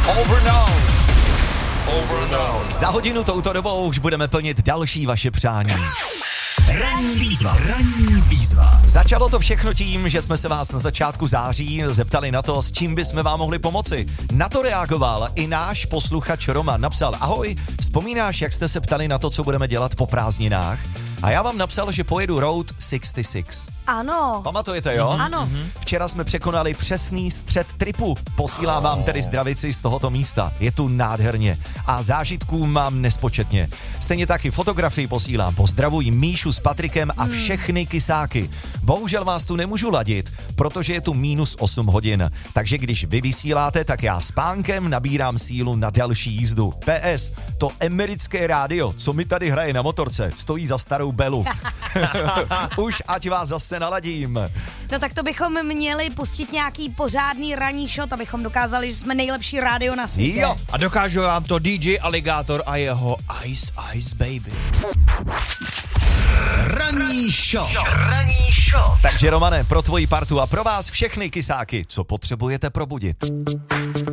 Overnown. Za hodinu touto dobou už budeme plnit další vaše přání. Ranní výzva. Začalo to všechno tím, že jsme se vás na začátku září zeptali na to, s čím bychom vám mohli pomoci. Na to reagoval i náš posluchač Roman. Napsal: ahoj, vzpomínáš, jak jste se ptali na to, co budeme dělat po prázdninách? A já vám napsal, že pojedu Route 66. Ano. Pamatujete, jo? Ano. Včera jsme překonali přesný střed tripu. Posílám vám tedy zdravici z tohoto místa. Je tu nádherně. A zážitků mám nespočetně. Stejně taky fotografii posílám. Pozdravuji Míšu s Patrikem a všechny kysáky. Bohužel vás tu nemůžu ladit, protože je tu -8 hodin. Takže když vy vysíláte, tak já spánkem nabírám sílu na další jízdu. PS, to americké rádio, co mi tady hraje na motorce, stojí za starou belu. Už ať vás zase naladím. No tak to bychom měli pustit nějaký pořádný ranní shot, abychom dokázali, že jsme nejlepší rádio na světě. Jo. A dokážu vám to DJ Alligator a jeho Ice Ice Baby. Ranní shot. Takže Romane, pro tvoji partu a pro vás všechny kysáky, co potřebujete probudit.